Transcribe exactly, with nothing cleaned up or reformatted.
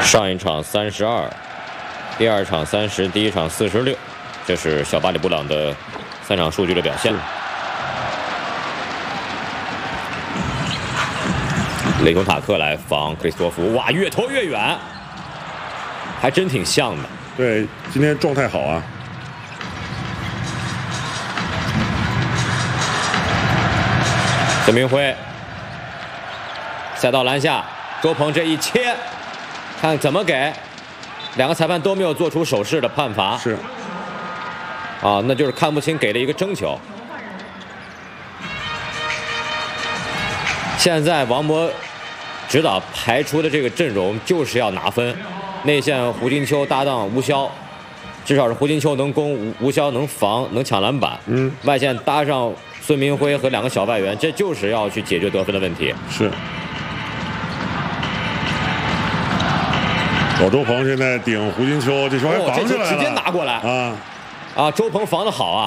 上一场三十二，第二场三十，第一场四十六，这是小巴里布朗的三场数据的表现。雷孔塔克来防克里斯托弗，哇，越投越远，还真挺像的。 对，今天状态好啊。 孙明辉赛道篮下，周鹏这一切，看怎么给。两个裁判都没有做出手势的判罚。 是。 啊，那就是看不清给了一个争球。现在王博指导排出的这个阵容就是要拿分，内线胡金秋搭档吴骁，至少是胡金秋能攻，吴吴骁能防，能抢篮板。 嗯。 外线搭上孙明辉和两个小外援，这就是要去解决得分的问题。 是。老周鹏现在顶胡金秋，这球还防起来了， 哦，这球直接拿过来啊啊！周鹏防得好啊。